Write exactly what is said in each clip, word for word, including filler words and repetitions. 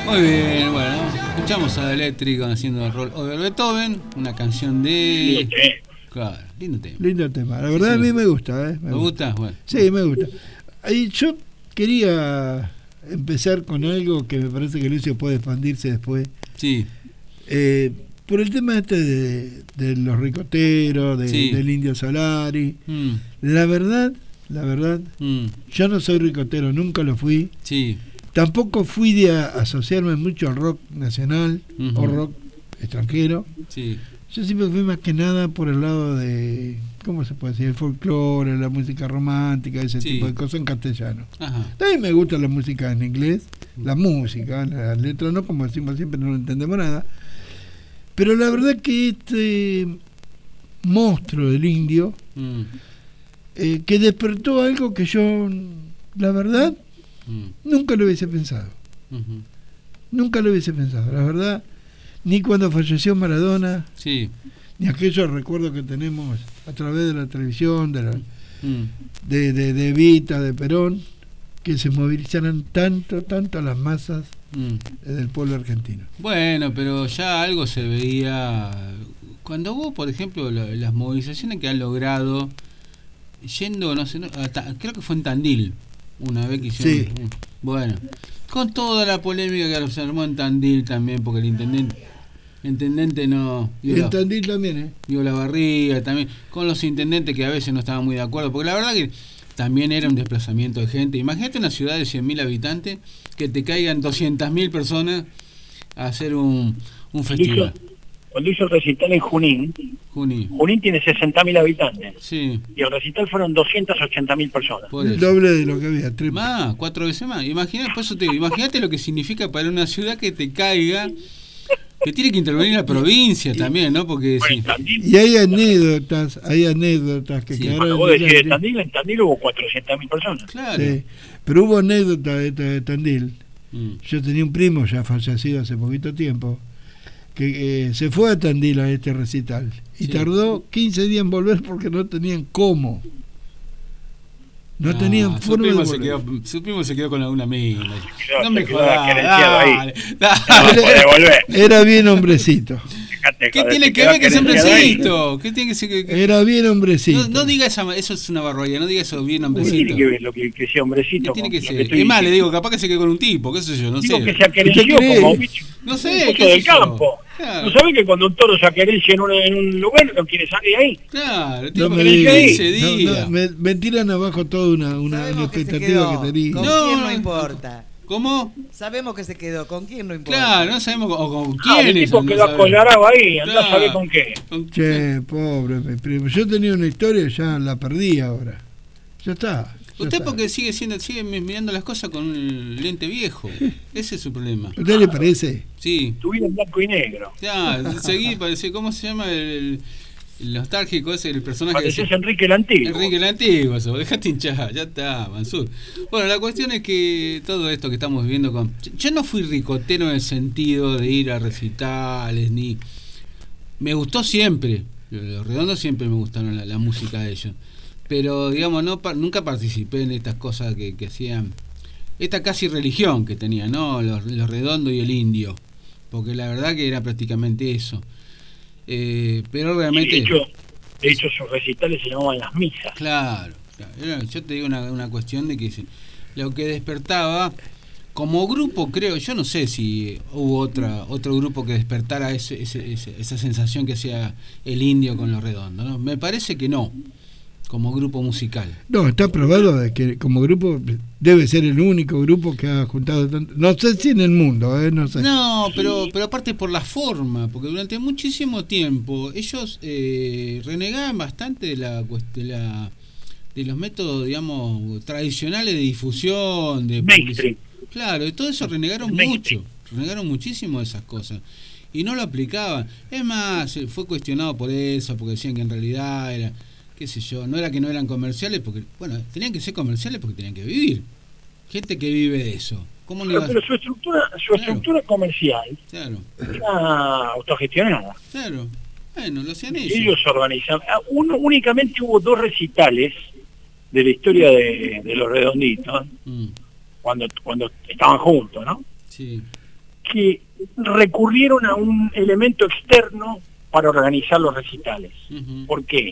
Muy bien, bueno, escuchamos a Electric haciendo el rol de Beethoven, una canción de... Claro, lindo tema. Lindo tema, la verdad sí, sí. A mí me gusta, ¿eh? ¿Me, ¿Me gusta? gusta? Bueno. Sí, me gusta. Ahí yo quería empezar con algo que me parece que Lucio puede expandirse después. Sí. Eh, por el tema este de, de los ricoteros, de, sí. del Indio Solari. Mm. La verdad, la verdad, mm. yo no soy ricotero, nunca lo fui. Sí. Tampoco fui de a, asociarme mucho al rock nacional uh-huh. o rock extranjero. Sí. Yo siempre fui más que nada por el lado de, ¿cómo se puede decir? El folclore, la música romántica, ese sí. tipo de cosas en castellano. Ajá. También me gusta la música en inglés, la música, las letras no, como decimos siempre, no entendemos nada. Pero la verdad que este monstruo del indio, mm. eh, que despertó algo que yo, la verdad, mm. nunca lo hubiese pensado. Uh-huh. Nunca lo hubiese pensado, la verdad. Ni cuando falleció Maradona, sí. ni aquellos recuerdos que tenemos a través de la televisión, de, la, mm. de, de, de Evita, de Perón, que se movilizaran tanto, tanto las masas mm. del pueblo argentino. Bueno, pero ya algo se veía cuando hubo, por ejemplo, la, las movilizaciones que han logrado yendo, no sé, no, hasta, creo que fue en Tandil una vez que hicieron. Sí. Bueno, con toda la polémica que se armó en Tandil también, porque el intendente el intendente no y en Tandil también, ¿eh? Dio la barriga también, con los intendentes que a veces no estaban muy de acuerdo, porque la verdad que también era un desplazamiento de gente. Imagínate una ciudad de cien mil habitantes, que te caigan doscientas mil personas a hacer un, un festival. Cuando hizo el recital en Junín, Junín, Junín tiene sesenta mil habitantes. Sí. Y el recital fueron doscientas ochenta mil personas. El doble de lo que había, triple. Más, cuatro veces más. Imagínate, por eso te digo, imagínate lo que significa para una ciudad que te caiga, que tiene que intervenir la provincia también, ¿no? Porque bueno, sí. Tandil, y hay anécdotas, hay anécdotas que sí. quedaron. Cuando vos decís de Tandil, en Tandil hubo cuatrocientas mil personas. Claro. Sí. Pero hubo anécdotas de, de Tandil. Mm. Yo tenía un primo ya fallecido hace poquito tiempo que eh, se fue a Tandil a este recital y sí. tardó quince días en volver porque no tenían cómo. No, no tenían forma de volver. Quedó, su primo se quedó con alguna mina. Quedó, no me jodas. Dale, dale. No puede volver. Era bien hombrecito. Fíjate, ¿Qué joder, tiene que ver que es hombrecito? ¿Qué tiene que ser que... Era bien hombrecito. No, no diga esa, eso es una barbaridad, no diga eso bien hombrecito. ¿Qué tiene que ver lo que, que sea hombrecito? ¿Qué tiene que ser? Que es más, le digo, capaz que se quedó con un tipo, qué sé yo, no digo sé. que se acarició como bicho. No sé, ¿qué del campo? Claro. ¿No sabés que cuando un toro se acaricia en un, en un lugar no quiere salir ahí? Claro, no me diga, no, no, me, me tiran abajo toda una, una, una expectativa que, que tenía. ¿Con no, quién no importa? ¿Cómo? Sabemos que se quedó, ¿con quién no importa? Claro, no sabemos con, con ah, quién. El tipo no quedó acollarado ahí, claro. andá a saber con qué. ¿Con che, pobre mi primo. Yo tenía una historia y ya la perdí ahora. Ya está. Ya Usted está. porque sigue siendo sigue mirando las cosas con un lente viejo. Ese es su problema. ¿A usted le parece? Sí. Tu vida en blanco y negro. Ya, seguí, parece, ¿cómo se llama el, el nostálgico ese, el personaje? Pareces Enrique el Antiguo. Enrique el Antiguo, eso, dejate hinchar, ya está, Mansur. Bueno, la cuestión es que todo esto que estamos viviendo con... Yo no fui ricotero en el sentido de ir a recitales, ni... Me gustó siempre, los Redondos siempre me gustaron la, la música de ellos. Pero, digamos, no nunca participé en estas cosas que, que hacían... Esta casi religión que tenían, ¿no? Los, los Redondos y el Indio. Porque la verdad que era prácticamente eso. Eh, pero realmente... Sí, de, hecho, de hecho, sus recitales se llamaban las misas. Claro, claro. Era, yo te digo una, una cuestión de que lo que despertaba... Como grupo, creo, yo no sé si hubo otra otro grupo que despertara ese, ese, ese, esa sensación que hacía el Indio con los Redondos, ¿no? Me parece que no, como grupo musical. No, está probado de que como grupo debe ser el único grupo que ha juntado tanto. No sé si en el mundo, ¿eh? No sé. No, pero, pero aparte por la forma, porque durante muchísimo tiempo ellos eh, renegaban bastante de la, de la de los métodos, digamos, tradicionales de difusión, de mainstream. Claro, y todo eso renegaron mucho, renegaron muchísimo de esas cosas y no lo aplicaban. Es más, fue cuestionado por eso, porque decían que en realidad era, qué sé yo, no era que no eran comerciales, porque, bueno, tenían que ser comerciales porque tenían que vivir. Gente que vive de eso. ¿Cómo no pero, iba a... pero su estructura, su claro. estructura comercial claro. era autogestionada. Claro, bueno, lo hacían ellos. Ellos organizaban. Uno, únicamente hubo dos recitales de la historia de, de los Redonditos. Mm. Cuando, cuando estaban juntos, ¿no? Sí. que recurrieron a un elemento externo para organizar los recitales. Ujú. ¿Por qué?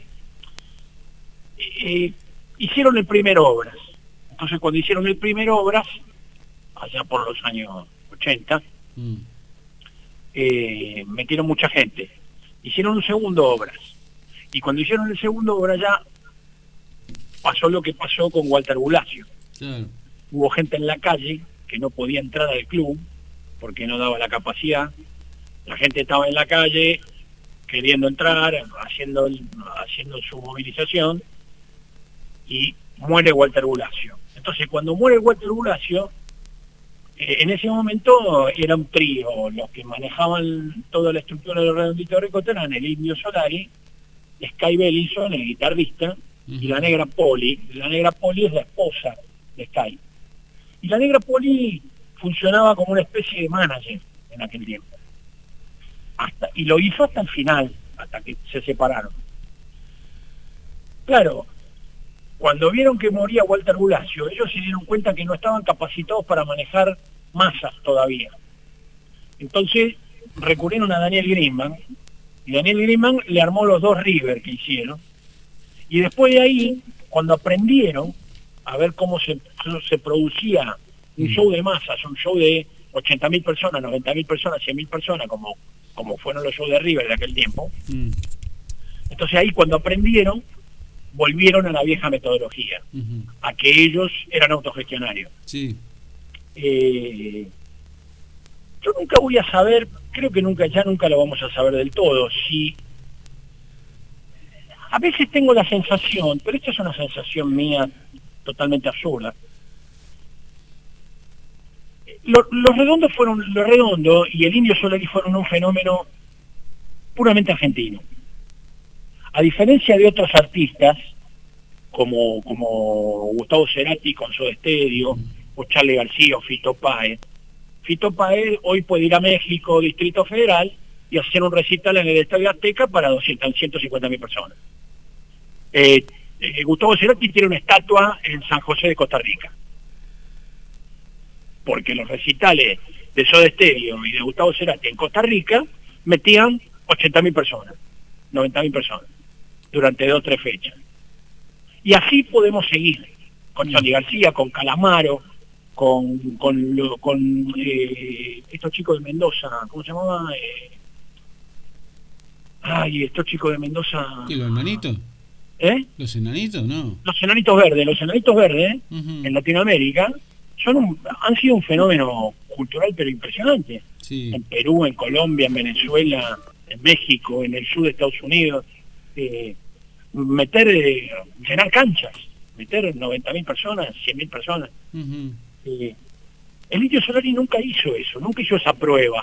Eh, hicieron el primer Obras. Entonces, cuando hicieron el primer Obras, allá por los años ochenta, Mm. eh, metieron mucha gente. Hicieron un segundo Obras. Y cuando hicieron el segundo Obras ya pasó lo que pasó con Walter Bulacio. Claro. Hubo gente en la calle que no podía entrar al club porque no daba la capacidad. La gente estaba en la calle queriendo entrar, haciendo, el- haciendo su movilización, y muere Walter Bulacio. Entonces, cuando muere Walter Bulacio, eh, en ese momento era un trío. Los que manejaban toda la estructura de los Redonditos de Ricota eran el Indio Solari, Sky Bellison, el guitarrista, y la Negra Poli. La Negra Poli es la esposa de Sky. Y la Negra Poli funcionaba como una especie de manager en aquel tiempo. Hasta, y lo hizo hasta el final, hasta que se separaron. Claro, cuando vieron que moría Walter Bulacio, ellos se dieron cuenta que no estaban capacitados para manejar masas todavía. Entonces recurrieron a Daniel Greenman, y Daniel Greenman le armó los dos River que hicieron. Y después de ahí, cuando aprendieron a ver cómo se, se producía un show de masas, un show de ochenta mil personas, noventa mil personas, cien mil personas, como, como fueron los shows de River de aquel tiempo, Mm. entonces ahí cuando aprendieron, volvieron a la vieja metodología, Ujú. a que ellos eran autogestionarios. Sí. Eh, yo nunca voy a saber, creo que nunca, ya nunca lo vamos a saber del todo, si... A veces tengo la sensación, pero esta es una sensación mía totalmente absurda. Los, los redondos fueron, los redondos y el Indio Solari fueron un fenómeno puramente argentino. A diferencia de otros artistas, como, como Gustavo Cerati con Soda Stereo, o Charly García o Fito Páez, Fito Páez hoy puede ir a México, Distrito Federal, y hacer un recital en el Estadio Azteca para doscientas, ciento cincuenta mil personas. Eh, eh, Gustavo Cerati tiene una estatua en San José de Costa Rica, porque los recitales de Soda Stereo y de Gustavo Cerati en Costa Rica metían ochenta mil personas, noventa mil personas, durante dos o tres fechas. Y así podemos seguir, con Charly García, con Calamaro, con, con, lo- con eh, estos chicos de Mendoza, ¿cómo se llamaba? Eh, ay, estos chicos de Mendoza... ¿Y los enanitos? ¿Eh? ¿Los enanitos? No. Los enanitos verdes, los enanitos verdes Ujú. en Latinoamérica son un- han sido un fenómeno cultural pero impresionante. Sí. En Perú, en Colombia, en Venezuela, en México, en el sur de Estados Unidos, eh, meter, eh, llenar canchas, meter noventa mil personas, cien mil personas. Ujú. Eh, el Indio Solari nunca hizo eso, nunca hizo esa prueba.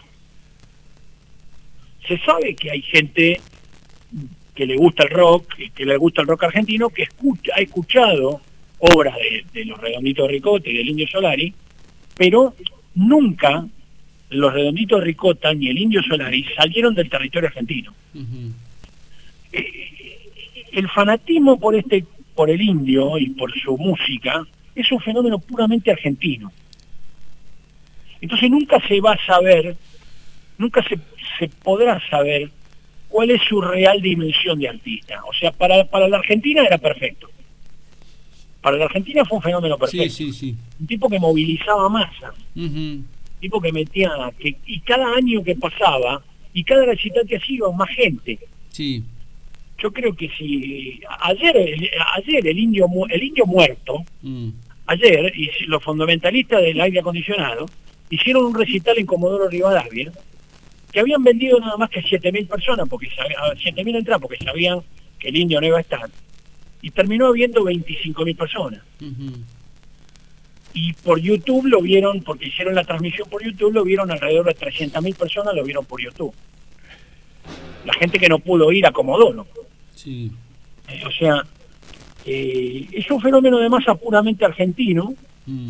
Se sabe que hay gente que le gusta el rock, que le gusta el rock argentino, que escucha, ha escuchado obras de, de los Redonditos de Ricota y del Indio Solari, pero nunca los Redonditos de Ricota ni el Indio Solari salieron del territorio argentino. Ujú. Eh, el fanatismo por este, por el indio y por su música es un fenómeno puramente argentino. Entonces nunca se va a saber, nunca se, se podrá saber cuál es su real dimensión de artista. O sea, para, para la Argentina era perfecto. Para la Argentina fue un fenómeno perfecto. Sí, sí, sí. Un tipo que movilizaba masas, Ujú. un tipo que metía, que, y cada año que pasaba, y cada recital que hacía, más gente. Sí. Yo creo que si ayer el, ayer el indio mu- el indio muerto, Mm. ayer y si los fundamentalistas del aire acondicionado hicieron un recital en Comodoro Rivadavia que habían vendido nada más que siete mil personas, porque siete mil entradas porque sabían que el indio no iba a estar, y terminó habiendo veinticinco mil personas. Ujú. Y por YouTube lo vieron, porque hicieron la transmisión por YouTube, lo vieron alrededor de trescientas mil personas, lo vieron por YouTube. La gente que no pudo ir a Comodoro. Sí. Eh, o sea, eh, es un fenómeno de masa puramente argentino. Mm.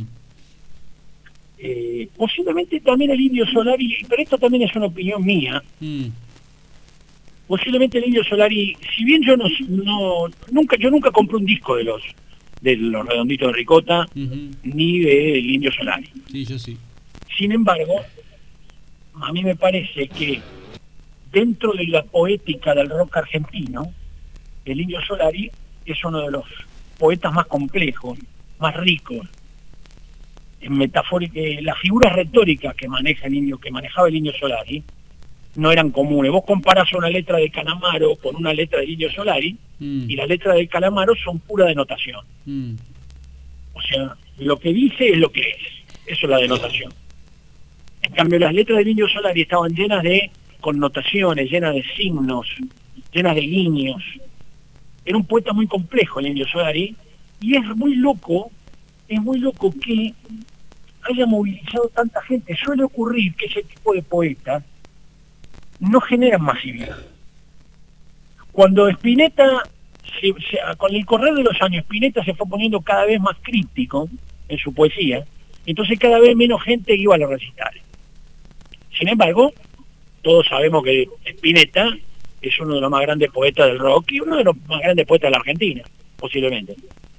Eh, posiblemente también el Indio Solari, pero esto también es una opinión mía, Mm. posiblemente el Indio Solari, si bien yo no, no nunca yo nunca compré un disco de los de los Redonditos de Ricota Ujú. ni del Indio Solari. Sí, yo sí. Sin embargo, a mí me parece que dentro de la poética del rock argentino, el Indio Solari es uno de los poetas más complejos, más ricos, en metafórica. Las figuras retóricas que maneja el indio, que manejaba el Indio Solari, no eran comunes. Vos comparás una letra de Calamaro con una letra del Indio Solari, mm. y las letras de Calamaro son pura denotación. Mm. O sea, lo que dice es lo que es. Eso es la denotación. En cambio, las letras del Indio Solari estaban llenas de connotaciones, llenas de signos, llenas de guiños. Era un poeta muy complejo el Indio Solari, y es muy loco, es muy loco que haya movilizado tanta gente. Suele ocurrir que ese tipo de poetas no generan masividad. Cuando Spinetta, se, se, con el correr de los años, Spinetta se fue poniendo cada vez más críptico en su poesía, entonces cada vez menos gente iba a los recitales. Sin embargo, todos sabemos que Spinetta es uno de los más grandes poetas del rock y uno de los más grandes poetas de la Argentina, posiblemente.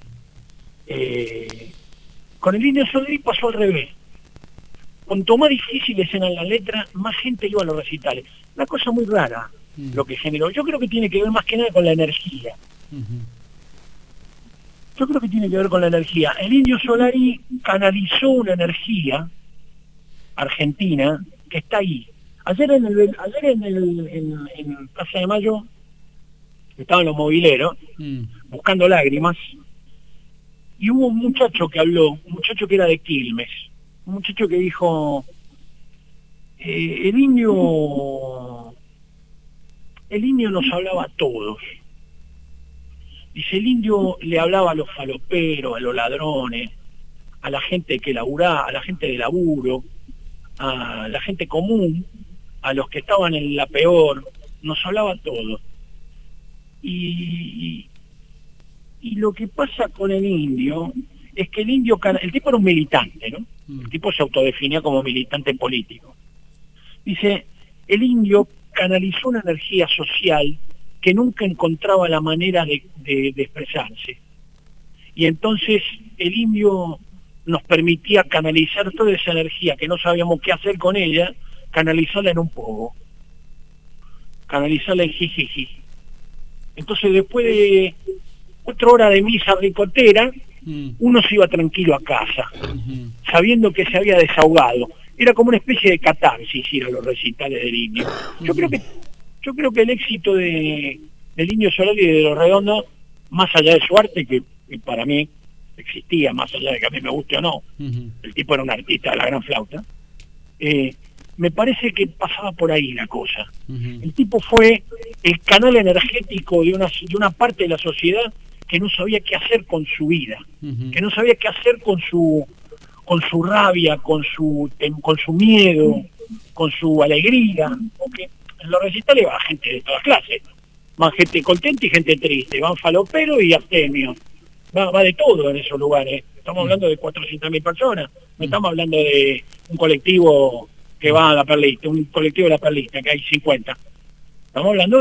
Eh, con el Indio Solari pasó al revés. Cuanto más difíciles eran las letras, más gente iba a los recitales. Una cosa muy rara, mm. lo que generó. Yo creo que tiene que ver más que nada con la energía. Uh-huh. Yo creo que tiene que ver con la energía. El Indio Solari canalizó una energía argentina que está ahí. Ayer en el ayer en el en, en Plaza de Mayo estaban los mobileros mm. buscando lágrimas, y hubo un muchacho que habló, un muchacho que era de Quilmes, un muchacho que dijo, eh, el indio el indio nos hablaba a todos. Dice, el indio le hablaba a los faloperos, a los ladrones, a la gente que laburaba, a la gente de laburo, a la gente común, a los que estaban en la peor, nos hablaba a todos. Y, y lo que pasa con el indio es que el indio, el tipo era un militante, ¿no? El tipo se autodefinía como militante político. Dice, el indio canalizó una energía social que nunca encontraba la manera de, de, de expresarse. Y entonces el indio nos permitía canalizar toda esa energía que no sabíamos qué hacer con ella, canalizarla en un poco, canalizarla en jijiji. Entonces después de cuatro horas de misa ricotera, mm. uno se iba tranquilo a casa, uh-huh. sabiendo que se había desahogado. Era como una especie de catarsis ir a los recitales del indio. Yo uh-huh. creo que yo creo que el éxito de del Indio Solari y de Los Redondos, más allá de su arte, que, que para mí existía, más allá de que a mí me guste o no, uh-huh. el tipo era un artista de la gran flauta, eh, me parece que pasaba por ahí la cosa. Uh-huh. El tipo fue el canal energético de una, de una parte de la sociedad que no sabía qué hacer con su vida, uh-huh. que no sabía qué hacer con su con su rabia, con su con su miedo, con su alegría, porque en los recitales va gente de todas clases, van gente contenta y gente triste, van faloperos y abstemios, va, va de todo en esos lugares. Estamos hablando de cuatrocientas mil personas, no estamos hablando de un colectivo que va a la Perlista, un colectivo de la Perlista, que hay cincuenta. Estamos hablando